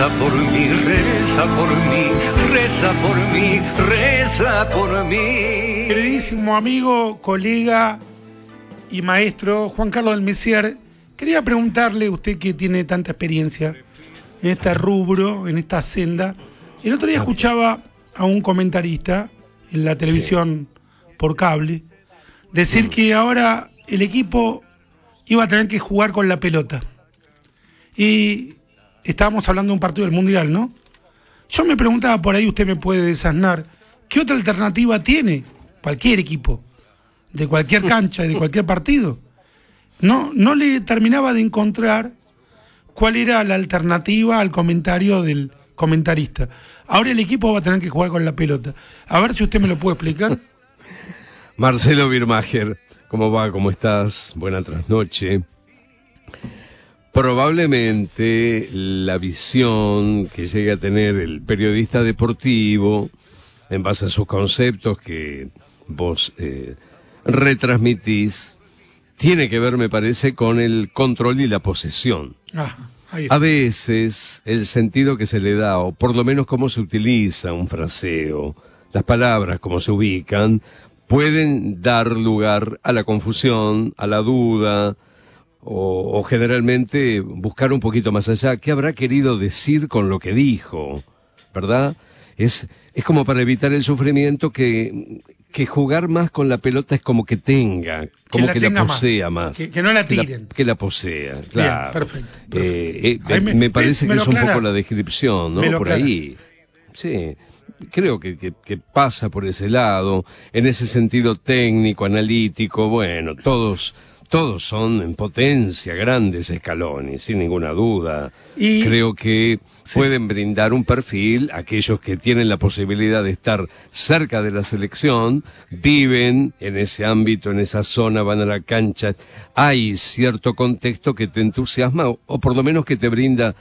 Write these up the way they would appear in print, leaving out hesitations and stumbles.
Reza por mí, reza por mí, reza por mí, reza por mí. Queridísimo amigo, colega y maestro Juan Carlos del Messier, quería preguntarle, usted que tiene tanta experiencia en este rubro, en esta senda. El otro día escuchaba a un comentarista en la televisión por cable decir que ahora el equipo iba a tener que jugar con la pelota. Y estábamos hablando de un partido del Mundial, ¿no? Yo me preguntaba, por ahí usted me puede desasnar, ¿qué otra alternativa tiene cualquier equipo, de cualquier cancha y de cualquier partido? No le terminaba de encontrar cuál era la alternativa al comentario del comentarista. Ahora el equipo va a tener que jugar con la pelota. A ver si usted me lo puede explicar. Marcelo Birmacher, ¿cómo va? ¿Cómo estás? Buena trasnoche. Probablemente la visión que llegue a tener el periodista deportivo, en base a sus conceptos que vos retransmitís, tiene que ver, me parece, con el control y la posesión. A veces el sentido que se le da, o por lo menos cómo se utiliza un fraseo, las palabras, cómo se ubican, pueden dar lugar a la confusión, a la duda, o generalmente buscar un poquito más allá. ¿Qué habrá querido decir con lo que dijo? ¿Verdad? Es como para evitar el sufrimiento que jugar más con la pelota es como que tenga, como que la posea más. Que no la tiren. Que la posea, claro. Bien, perfecto. Me parece que es un poco la descripción, ¿no? Por aclaras. ahí. Sí. Creo que pasa por ese lado, en ese sentido técnico, analítico. Bueno, todos son en potencia grandes escalones, sin ninguna duda. Y creo que pueden brindar un perfil a aquellos que tienen la posibilidad de estar cerca de la selección, viven en ese ámbito, en esa zona, van a la cancha. Hay cierto contexto que te entusiasma, o por lo menos que te brinda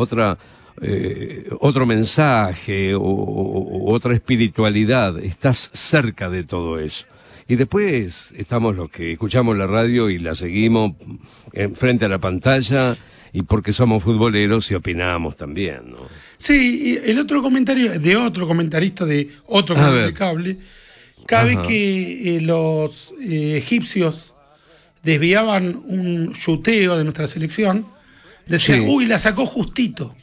otro mensaje o otra espiritualidad. Estás cerca de todo eso. Y después estamos los que escuchamos la radio y la seguimos frente a la pantalla, y porque somos futboleros y opinamos también, ¿no? Sí, y el otro comentario de otro comentarista de otro canal de cable, cada vez que los egipcios desviaban un chuteo de nuestra selección, decían, uy, la sacó justito,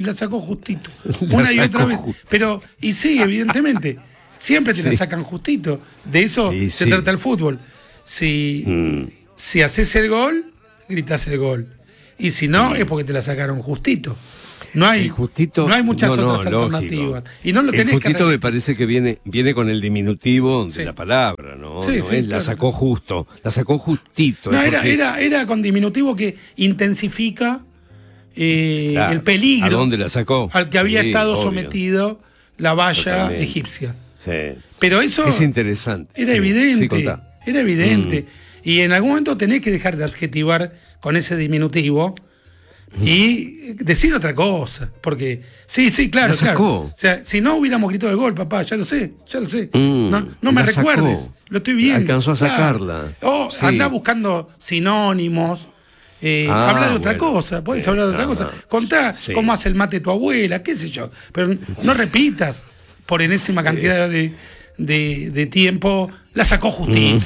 una y otra vez. Pero, y sí, evidentemente, siempre te la sacan justito. De eso se trata el fútbol. Si haces el gol, gritas el gol. Y si no, es porque te la sacaron justito. No hay muchas otras alternativas. Y no lo tenés el justito me parece que viene con el diminutivo de la palabra, ¿no? Sí, no es la sacó justo, la sacó justito. No, era con diminutivo que intensifica el peligro. ¿A dónde la sacó? Al que había estado sometido la valla egipcia. Sí. Pero eso es interesante. Era evidente. Era evidente. Y en algún momento tenés que dejar de adjetivar con ese diminutivo y decir otra cosa. Porque, claro. O sea, si no hubiéramos gritado el gol, papá, ya lo sé. No me recuerdes. Lo estoy viendo. Alcanzó a sacarla. Andá buscando sinónimos. Habla de otra cosa, puedes hablar de otra cosa. Contá cómo hace el mate tu abuela, qué sé yo. Pero no repitas por enésima cantidad de tiempo. La sacó justito.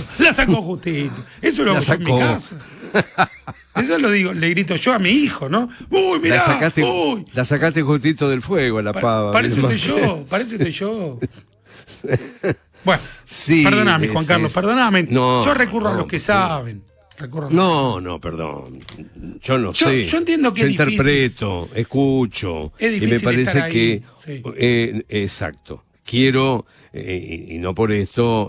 Eso lo hago yo en mi casa. Eso lo digo, le grito yo a mi hijo, ¿no? ¡Uy, mirá! La sacaste justito del fuego a la pava. Parece yo. Bueno, perdóname, Juan Carlos, perdóname. Yo recurro a los que saben. No, perdón. Yo no sé. Yo entiendo que yo es difícil. Interpreto, escucho. Es difícil, y me parece estar que ahí. exacto. Quiero, y no por esto,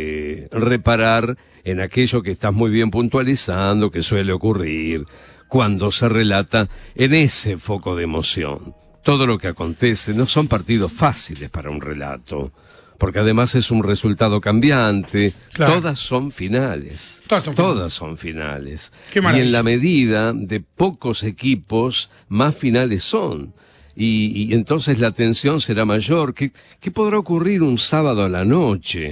reparar en aquello que estás muy bien puntualizando, que suele ocurrir cuando se relata en ese foco de emoción. Todo lo que acontece no son partidos fáciles para un relato, porque además es un resultado cambiante. Claro. Todas son finales. Todas son finales. Qué maravilla. Y en la medida de pocos equipos, más finales son. Y entonces la tensión será mayor. ¿Qué podrá ocurrir un sábado a la noche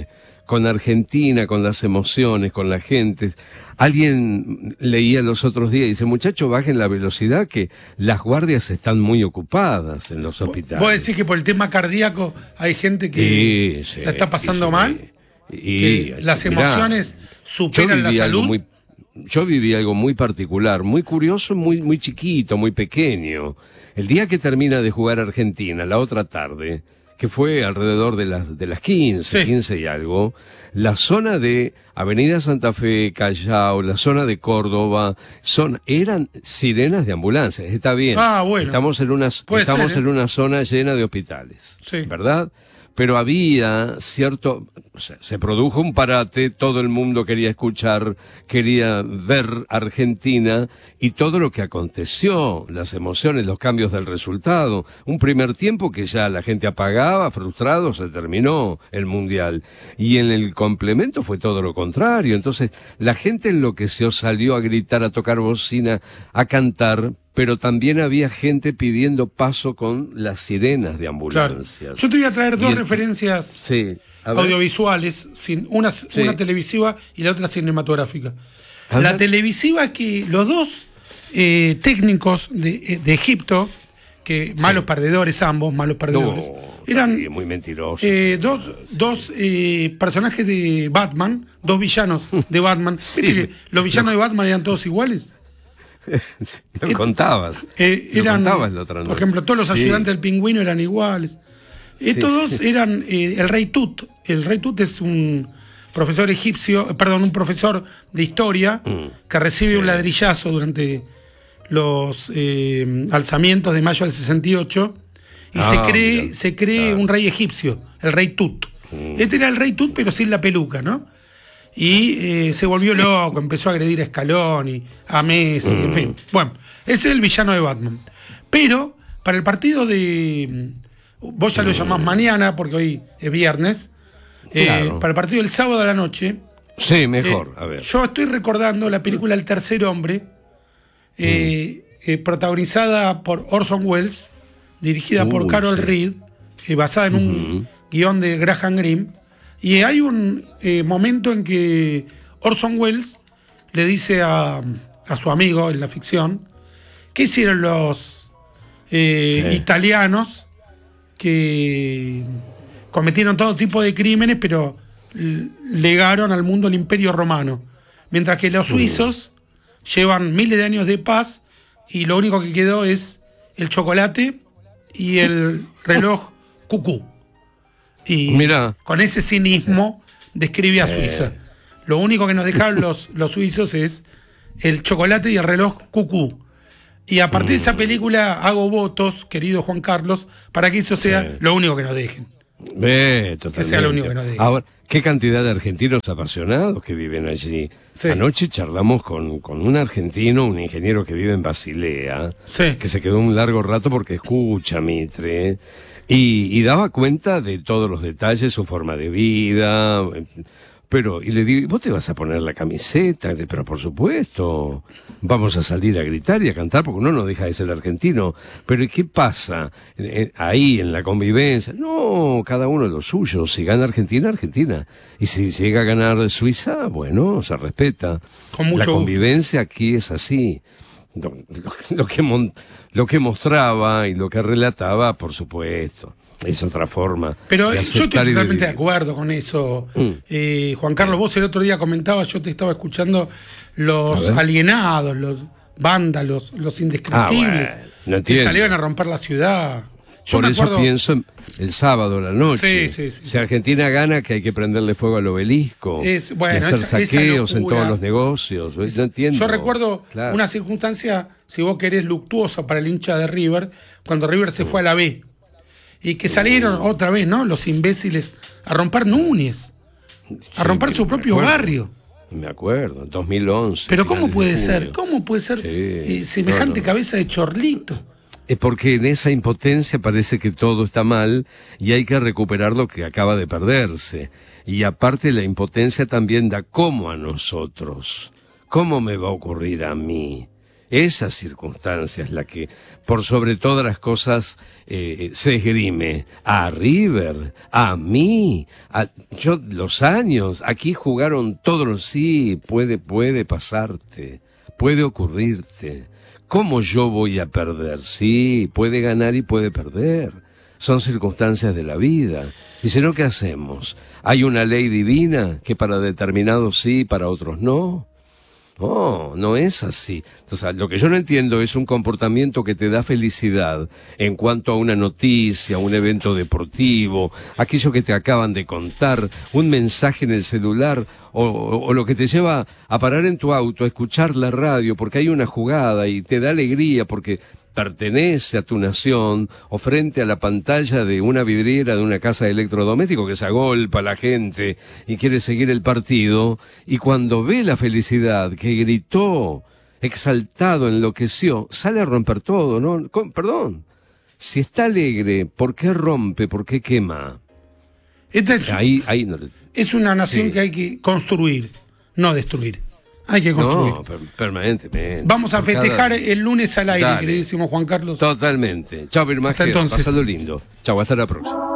con Argentina, con las emociones, con la gente. Alguien leía los otros días y dice, muchachos, bajen la velocidad que las guardias están muy ocupadas en los hospitales. ¿Vos decís que por el tema cardíaco hay gente que la está pasando mal? Que las emociones superan la salud. Yo viví algo muy particular, muy curioso, muy chiquito, muy pequeño. El día que termina de jugar Argentina, la otra tarde, que fue alrededor de las 15 y algo, la zona de Avenida Santa Fe, Callao, la zona de Córdoba, eran sirenas de ambulancias. Está bien. Bueno. Estamos en una zona llena de hospitales. Sí. ¿Verdad? Pero había cierto, se produjo un parate, todo el mundo quería escuchar, quería ver Argentina y todo lo que aconteció, las emociones, los cambios del resultado. Un primer tiempo que ya la gente apagaba, frustrado, se terminó el Mundial. Y en el complemento fue todo lo contrario. Entonces, la gente enloqueció, salió a gritar, a tocar bocina, a cantar, pero también había gente pidiendo paso con las sirenas de ambulancias. Claro. Yo te voy a traer dos referencias audiovisuales, una televisiva y la otra cinematográfica. La televisiva es que los dos técnicos de Egipto, que malos perdedores ambos, eran muy mentirosos. Dos personajes de Batman, dos villanos de Batman. ¿Viste que los villanos de Batman eran todos iguales? Lo contabas. Contabas la otra noche. Por ejemplo, todos los ayudantes del Pingüino eran iguales. Estos dos eran el Rey Tut. El Rey Tut es un profesor un profesor de historia que recibe un ladrillazo durante los alzamientos de mayo del 68 y se cree un rey egipcio, el Rey Tut. Este era el Rey Tut, pero sin la peluca, ¿no? Y se volvió loco, empezó a agredir a Scaloni, a Messi, en fin. Bueno, ese es el villano de Batman. Pero, para el partido de... Vos ya lo llamás mañana, porque hoy es viernes. Claro. Para el partido del sábado a la noche... Sí, mejor, a ver. Yo estoy recordando la película El Tercer Hombre, protagonizada por Orson Welles, dirigida por Carol Reed, basada en un guión de Graham Greene. Y hay un momento en que Orson Welles le dice a su amigo en la ficción, ¿qué hicieron los italianos que cometieron todo tipo de crímenes, pero legaron al mundo el Imperio Romano? Mientras que los suizos llevan miles de años de paz y lo único que quedó es el chocolate y el reloj cucú. Y mirá, con ese cinismo describe a Suiza. Lo único que nos dejaron los suizos es el chocolate y el reloj cucú. Y a partir de esa película hago votos, querido Juan Carlos, para que eso sea lo único que nos dejen. Totalmente. Que sea lo único que nos dejen. Ahora, qué cantidad de argentinos apasionados que viven allí. Anoche charlamos con un argentino, un ingeniero que vive en Basilea, que se quedó un largo rato porque escucha Mitre. Y daba cuenta de todos los detalles, su forma de vida, y le digo, ¿vos te vas a poner la camiseta? Pero por supuesto, vamos a salir a gritar y a cantar porque uno no deja de ser argentino. Pero ¿y qué pasa ahí en la convivencia? No, cada uno lo suyo. Si gana Argentina, Argentina. Y si llega a ganar Suiza, bueno, se respeta. La convivencia aquí es así. Lo que mostraba y lo que relataba, por supuesto, es otra forma. Pero yo estoy totalmente de acuerdo con eso. Juan Carlos, vos el otro día comentabas, yo te estaba escuchando, los alienados, los vándalos, los indescriptibles, que salieron a romper la ciudad. Por eso pienso el sábado a la noche. Si Argentina gana, que hay que prenderle fuego al obelisco, y hacer saqueos en todos los negocios. No entiendo. Yo recuerdo una circunstancia, si vos querés, luctuosa para el hincha de River, cuando River se fue a la B. Y que salieron otra vez, ¿no? Los imbéciles a romper Núñez, a romper su propio barrio. Me acuerdo, en 2011. Pero ¿cómo puede ser? ¿Cómo puede ser semejante cabeza de chorlito? Es porque en esa impotencia parece que todo está mal y hay que recuperar lo que acaba de perderse. Y aparte la impotencia también da cómo a nosotros. ¿Cómo me va a ocurrir a mí? Esa circunstancia es la que, por sobre todas las cosas, se esgrime. A River, a mí, yo, los años, aquí jugaron todos, sí, puede pasarte, puede ocurrirte. ¿Cómo yo voy a perder? Sí, puede ganar y puede perder. Son circunstancias de la vida. Y si no, ¿qué hacemos? ¿Hay una ley divina que para determinados sí, para otros no? No, no es así. Entonces, lo que yo no entiendo es un comportamiento que te da felicidad en cuanto a una noticia, un evento deportivo, aquello que te acaban de contar, un mensaje en el celular, o lo que te lleva a parar en tu auto, a escuchar la radio, porque hay una jugada y te da alegría porque pertenece a tu nación, o frente a la pantalla de una vidriera de una casa de electrodoméstico que se agolpa la gente y quiere seguir el partido, y cuando ve la felicidad que gritó, exaltado, enloqueció, sale a romper todo, ¿no? Perdón, si está alegre, ¿por qué rompe? ¿Por qué quema? Es una nación Sí. que hay que construir, no destruir. Hay que construir. No, permanentemente. Vamos a festejar el lunes al aire, Dale. queridísimo Juan Carlos. Totalmente. Chao, Birmaje. Hasta entonces. Pasalo lindo. Chao, hasta la próxima.